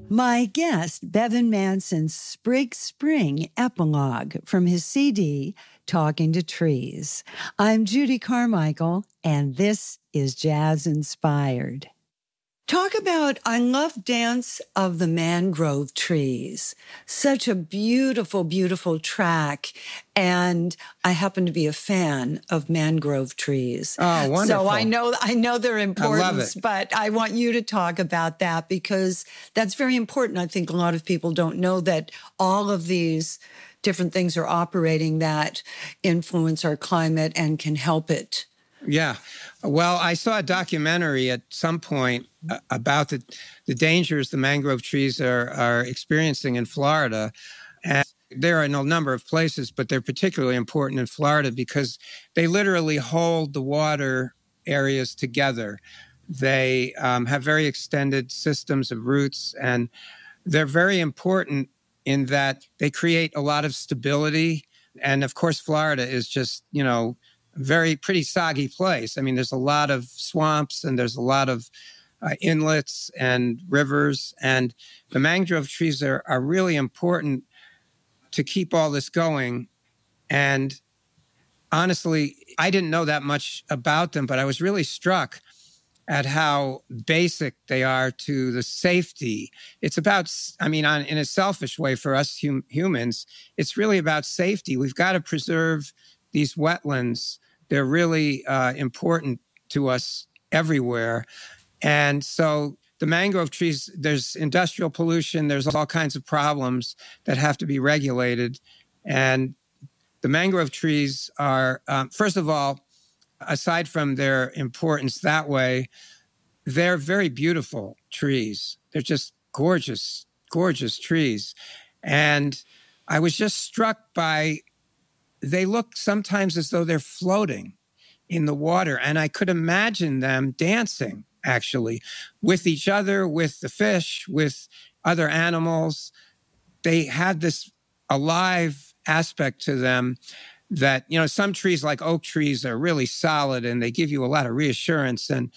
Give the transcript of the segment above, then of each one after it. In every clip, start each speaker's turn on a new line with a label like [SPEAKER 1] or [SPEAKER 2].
[SPEAKER 1] My guest, Bevan Manson's Sprig Spring epilogue from his CD, Talking to Trees. I'm Judy Carmichael, and this is Jazz Inspired. Talk about, I love Dance of the Mangrove Trees. Such a beautiful, beautiful track. And I happen to be a fan of mangrove trees.
[SPEAKER 2] Oh, wonderful.
[SPEAKER 1] So I know their importance, but I want you to talk about that because that's very important. I think a lot of people don't know that all of these different things are operating that influence our climate and can help it.
[SPEAKER 2] Yeah. Well, I saw a documentary at some point about the dangers the mangrove trees are experiencing in Florida. And there are a number of places, but they're particularly important in Florida because they literally hold the water areas together. They have very extended systems of roots, and they're very important in that they create a lot of stability. And of course, Florida is just, pretty soggy place. I mean, there's a lot of swamps and there's a lot of inlets and rivers, and the mangrove trees are really important to keep all this going. And honestly, I didn't know that much about them, but I was really struck at how basic they are to the safety. It's about, in a selfish way for us humans, it's really about safety. We've got to preserve these wetlands. They're really important to us everywhere. And so the mangrove trees, there's industrial pollution, there's all kinds of problems that have to be regulated. And the mangrove trees are, first of all, aside from their importance that way, they're very beautiful trees. They're just gorgeous, gorgeous trees. And I was just struck by, they look sometimes as though they're floating in the water. And I could imagine them dancing, actually, with each other, with the fish, with other animals. They had this alive aspect to them that, some trees like oak trees are really solid and they give you a lot of reassurance. And,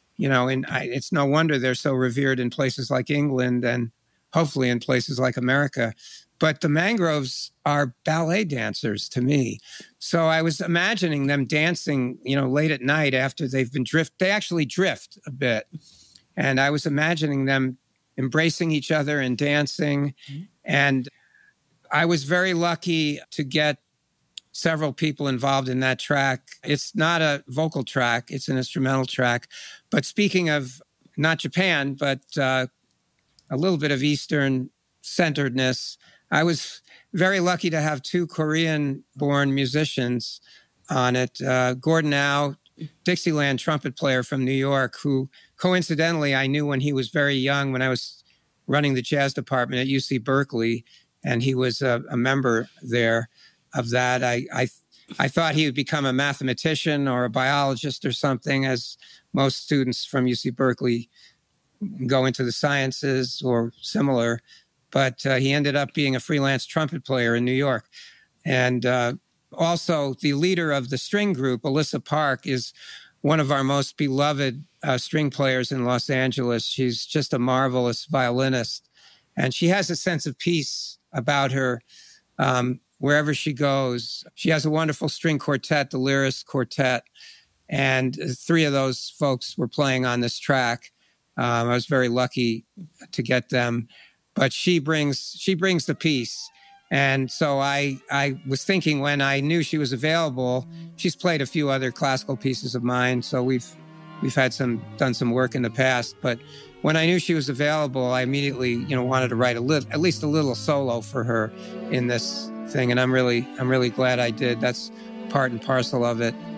[SPEAKER 2] it's no wonder they're so revered in places like England and hopefully in places like America. But the mangroves are ballet dancers to me. So I was imagining them dancing, late at night after they've been they actually drift a bit. And I was imagining them embracing each other and dancing. Mm-hmm. And I was very lucky to get several people involved in that track. It's not a vocal track, it's an instrumental track. But speaking of not Japan, but a little bit of Eastern centeredness, I was very lucky to have two Korean-born musicians on it. Gordon Au, Dixieland trumpet player from New York, who coincidentally I knew when he was very young, when I was running the jazz department at UC Berkeley, and he was a member there of that. I thought he would become a mathematician or a biologist or something, as most students from UC Berkeley go into the sciences or similar. But he ended up being a freelance trumpet player in New York. And also the leader of the string group, Alyssa Park, is one of our most beloved string players in Los Angeles. She's just a marvelous violinist. And she has a sense of peace about her wherever she goes. She has a wonderful string quartet, the Lyris Quartet. And three of those folks were playing on this track. I was very lucky to get them. But she brings the peace. And so I was thinking when I knew she was available, she's played a few other classical pieces of mine. So we've done some work in the past. But when I knew she was available, I immediately, wanted to write at least a little solo for her in this thing. And I'm really glad I did. That's part and parcel of it.